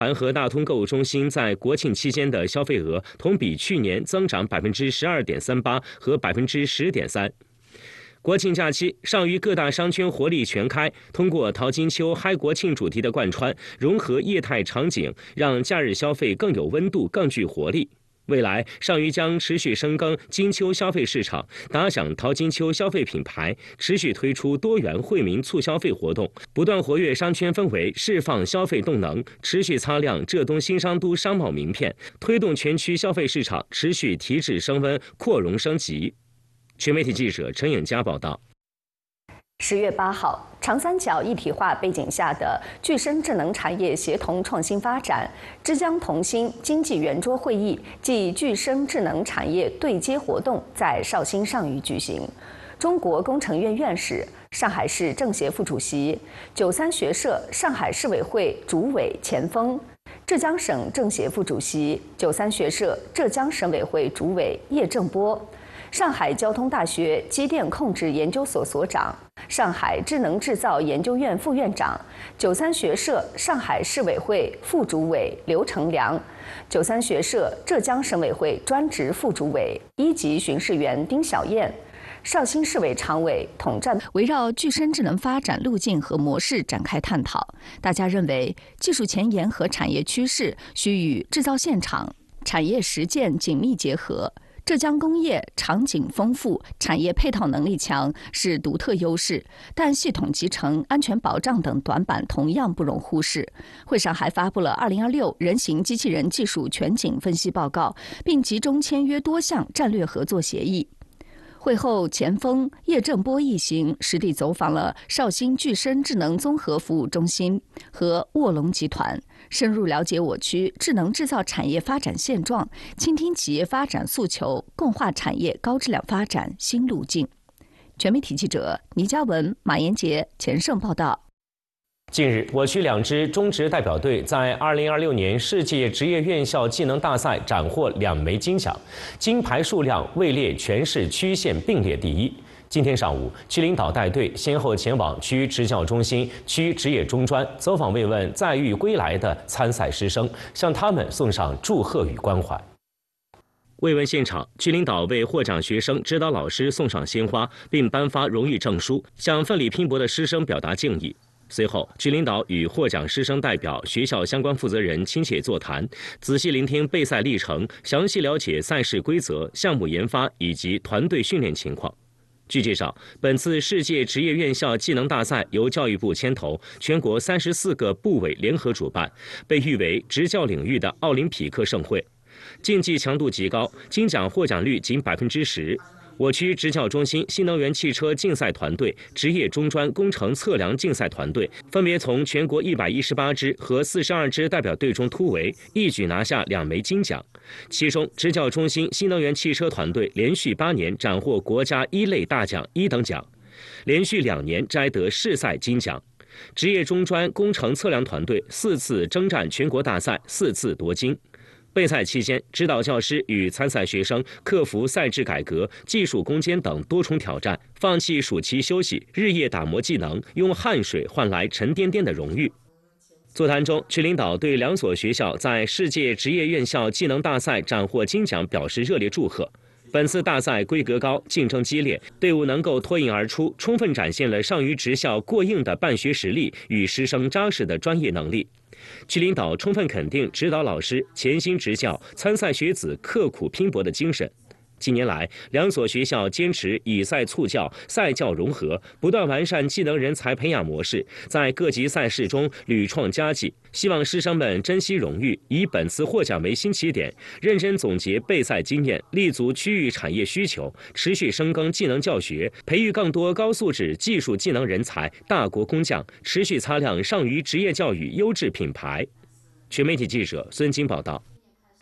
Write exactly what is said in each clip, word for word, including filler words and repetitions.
环和大通购物中心在国庆期间的消费额同比去年增长百分之十二点三八和百分之十点三。国庆假期，上虞各大商圈活力全开，通过淘金秋嗨国庆主题的贯穿，融合业态场景，让假日消费更有温度、更具活力。未来，上虞将持续深耕金秋消费市场，打响淘金秋消费品牌，持续推出多元惠民促消费活动，不断活跃商圈氛围，释放消费动能，持续擦亮浙东新商都商贸名片，推动全区消费市场持续提质升温、扩容升级。全媒体记者陈颖佳报道。 十月八号，长三角一体化背景下的具身智能产业协同创新发展之江同心经济圆桌会议暨具身智能产业对接活动在绍兴上虞举行。中国工程院院士、上海市政协副主席、九三学社上海市委会主委钱锋，浙江省政协副主席、九三学社浙江省委会主委叶正波。上海交通大学机电控制研究所所长、上海智能制造研究院副院长、九三学社上海市委会副主委刘成良、九三学社浙江省委会专职副主委、一级巡视员丁小燕、绍兴市委常委统战，围绕具身智能发展路径和模式展开探讨。大家认为，技术前沿和产业趋势需与制造现场、产业实践紧密结合。浙江工业场景丰富，产业配套能力强是独特优势，但系统集成、安全保障等短板同样不容忽视。会上还发布了二零二六人形机器人技术全景分析报告，并集中签约多项战略合作协议。会后，钱锋、叶正波一行实地走访了绍兴具身智能综合服务中心和卧龙集团，深入了解我区智能制造产业发展现状，倾听企业发展诉求，共话产业高质量发展新路径。全媒体记者倪嘉文、马延杰、钱盛报道。 近日，我区两支中职代表队在二零二六年世界职业院校技能大赛斩获两枚金奖，金牌数量位列全市区县并列第一。今天上午，区领导带队先后前往区职教中心、区职业中专，走访慰问载誉归来的参赛师生，向他们送上祝贺与关怀。慰问现场，区领导为获奖学生、指导老师送上鲜花，并颁发荣誉证书，向奋力拼搏的师生表达敬意。随后，区领导与获奖师生代表、学校相关负责人亲切座谈，仔细聆听备赛历程，详细了解赛事规则、项目研发以及团队训练情况。据介绍，本次世界职业院校技能大赛由教育部牵头，全国三十四个部委联合主办，被誉为职教领域的奥林匹克盛会。竞技强度极高，金奖获奖率仅百分之十。我区职教中心新能源汽车竞赛团队、职业中专工程测量竞赛团队分别从全国一百一十八支和四十二支代表队中突围，一举拿下两枚金奖。其中，职教中心新能源汽车团队连续八年斩获国家一类大奖一等奖，连续两年摘得市赛金奖。职业中专工程测量团队四次征战全国大赛，四次夺金。备赛期间，指导教师与参赛学生克服赛制改革、技术攻坚等多重挑战，放弃暑期休息，日夜打磨技能，用汗水换来沉甸甸的荣誉。座谈中，区领导对两所学校在世界职业院校技能大赛斩获金奖表示热烈祝贺。本次大赛规格高，竞争激烈，队伍能够脱颖而出，充分展现了上虞职校过硬的办学实力与师生扎实的专业能力。区领导充分肯定指导老师潜心执教、参赛学子刻苦拼搏的精神。近年来，两所学校坚持以赛促教、赛教融合，不断完善技能人才培养模式，在各级赛事中屡创佳绩。希望师生们珍惜荣誉，以本次获奖为新起点，认真总结备赛经验，立足区域产业需求，持续深耕技能教学，培育更多高素质技术技能人才、大国工匠，持续擦亮上虞职业教育优质品牌。全媒体记者孙金报道。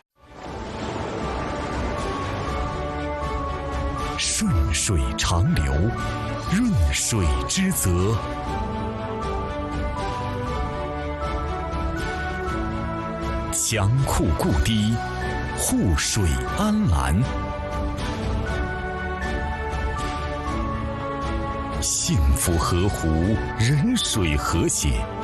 顺水长流，润水之泽。强库固堤，护水安澜。幸福河湖，人水和谐。